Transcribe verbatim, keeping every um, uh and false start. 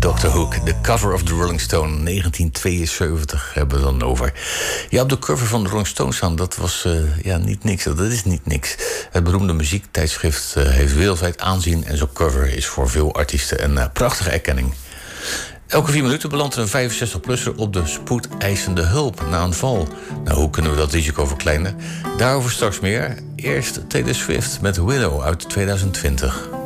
doctor Hook, de cover of the Rolling Stone, negentien tweeënzeventig hebben we dan over. Ja, op de cover van de Rolling Stone staan, dat was uh, ja, niet niks. Dat is niet niks. Het beroemde muziektijdschrift uh, heeft wereldwijd aanzien en zo'n cover is voor veel artiesten een uh, prachtige erkenning. Elke vier minuten belandt er een vijfenzestig-plusser op de spoedeisende hulp na een val. Nou, hoe kunnen we dat risico verkleinen? Daarover straks meer. Eerst Taylor Swift met Willow uit tweeduizend twintig.